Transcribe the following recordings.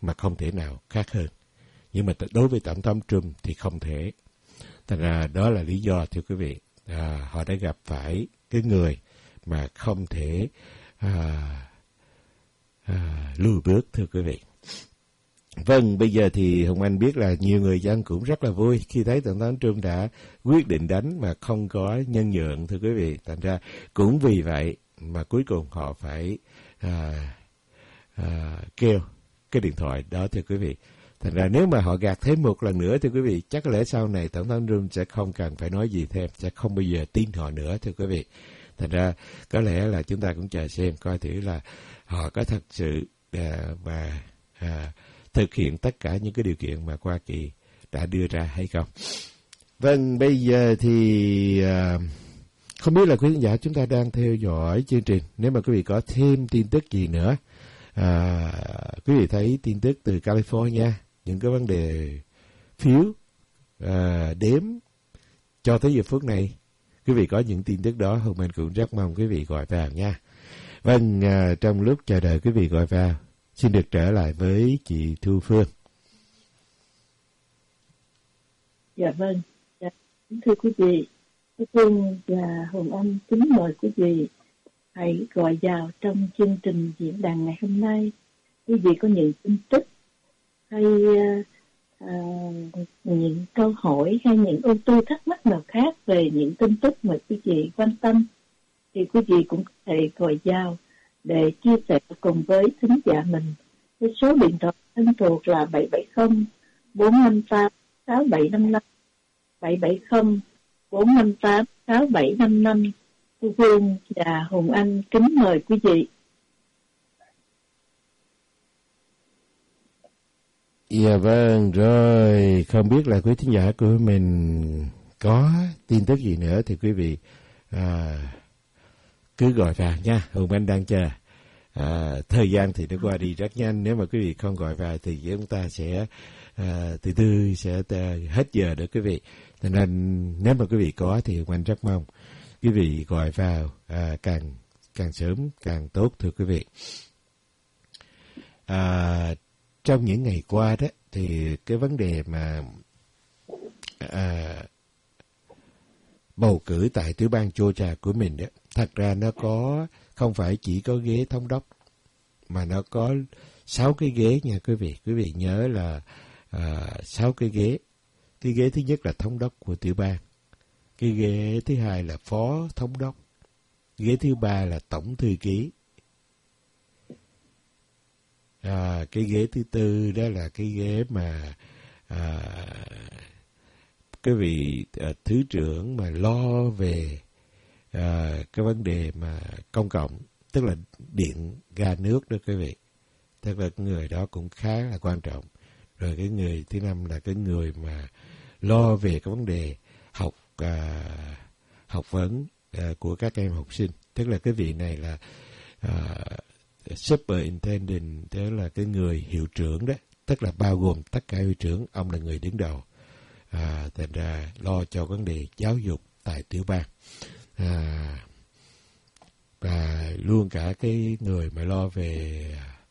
mà không thể nào khác hơn. Nhưng mà đối với Tổng thống Trump thì không thể. Thành ra đó là lý do, thưa quý vị, họ đã gặp phải cái người mà không thể lùi bước, thưa quý vị. Vâng, bây giờ thì Hồng Anh biết là nhiều người dân cũng rất là vui khi thấy Tổng thống Trump đã quyết định đánh mà không có nhân nhượng, thưa quý vị. Thành ra cũng vì vậy mà cuối cùng họ phải kêu cái điện thoại đó, thưa quý vị. Thành ra nếu mà họ gạt thêm một lần nữa, thưa quý vị, chắc có lẽ sau này Tổng thống Trump sẽ không cần phải nói gì thêm, sẽ không bao giờ tin họ nữa, thưa quý vị. Thành ra có lẽ là chúng ta cũng chờ xem coi thử là họ có thật sự và thực hiện tất cả những cái điều kiện mà Hoa Kỳ đã đưa ra hay không. Vâng, bây giờ thì không biết là quý khán giả chúng ta đang theo dõi chương trình. Nếu mà quý vị có thêm tin tức gì nữa, quý vị thấy tin tức từ California, những cái vấn đề phiếu đếm cho tới giờ phút này, quý vị có những tin tức đó, Hồng Anh cũng rất mong quý vị gọi vào nha. Vâng, trong lúc chờ đợi quý vị gọi vào, xin được trở lại với chị Thu Phương. Dạ vâng, thưa quý vị, Thu Phương và Hồng Anh kính mời quý vị hãy gọi vào trong chương trình diễn đàn ngày hôm nay. Quý vị có những tin tức hay những câu hỏi hay những ưu tư thắc mắc nào khác về những tin tức mà quý vị quan tâm thì quý vị cũng có thể gọi vào để chia sẻ cùng với thính giả mình. Cái số điện thoại thân thuộc là 770 458 6755, 770 458 6755. Thu Phương và Hồng Anh kính mời quý vị. Dạ vâng, rồi, không biết là quý thính giả của mình có tin tức gì nữa thì quý vị cứ gọi vào nha. Hồng Anh đang chờ. Thời gian thì nó qua đi rất nhanh. Nếu mà quý vị không gọi vào thì chúng ta sẽ từ từ sẽ hết giờ đó quý vị. Cho nên nếu mà quý vị có thì Hồng Anh rất mong quý vị gọi vào càng sớm càng tốt, thưa quý vị. Trong những ngày qua đó thì cái vấn đề mà bầu cử tại tiểu bang Georgia của mình đó, thật ra nó không phải chỉ có ghế thống đốc mà nó có 6 cái ghế nha quý vị. Quý vị nhớ là 6 cái ghế. Cái ghế thứ nhất là thống đốc của tiểu bang. Cái ghế thứ hai là phó thống đốc. Ghế thứ ba là tổng thư ký. Cái ghế thứ tư đó là cái ghế mà cái vị thứ trưởng mà lo về cái vấn đề mà công cộng, tức là điện ga nước đó quý vị. Tức là cái người đó cũng khá là quan trọng. Rồi cái người thứ năm là cái người mà lo về cái vấn đề học vấn của các em học sinh. Tức là cái vị này là superintendent, tức là cái người hiệu trưởng đó, tức là bao gồm tất cả hiệu trưởng, ông là người đứng đầu. Thành ra lo cho vấn đề giáo dục tại tiểu bang. Và luôn cả cái người mà lo về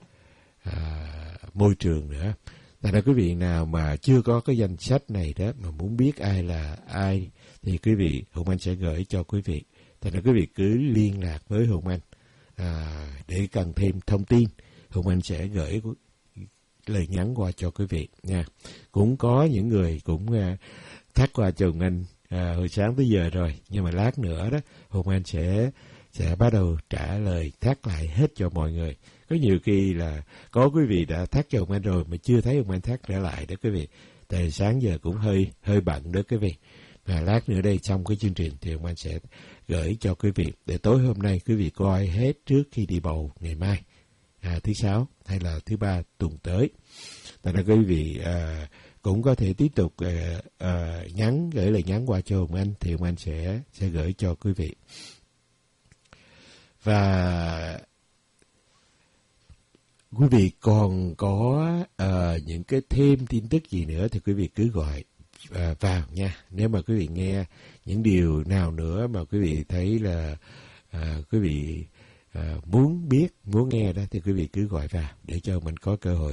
môi trường nữa. Thành ra quý vị nào mà chưa có cái danh sách này đó mà muốn biết ai là ai thì quý vị, Hồng Anh sẽ gửi cho quý vị. Thành ra quý vị cứ liên lạc với Hồng Anh để cần thêm thông tin. Hồng Anh sẽ gửi lời nhắn qua cho quý vị nha. Cũng có những người cũng thắc qua cho Hồng Anh hồi sáng tới giờ rồi, nhưng mà lát nữa đó Hồng Anh sẽ bắt đầu trả lời thắc lại hết cho mọi người. Có nhiều khi là có quý vị đã thắc cho Hồng Anh rồi mà chưa thấy Hồng Anh thắc trở lại đó quý vị. Tại sáng giờ cũng hơi bận đó quý vị. Và lát nữa đây trong cái chương trình thì Hồng Anh sẽ gửi cho quý vị để tối hôm nay quý vị coi hết trước khi đi bầu ngày mai, thứ Sáu hay là thứ Ba tuần tới. Tại ra quý vị cũng có thể tiếp tục gửi lời nhắn qua cho Hồng Anh thì Hồng Anh sẽ gửi cho quý vị. Và quý vị còn có những cái thêm tin tức gì nữa thì quý vị cứ gọi vào nha. Nếu mà quý vị nghe những điều nào nữa mà quý vị thấy là quý vị muốn biết, muốn nghe đó thì quý vị cứ gọi vào để cho mình có cơ hội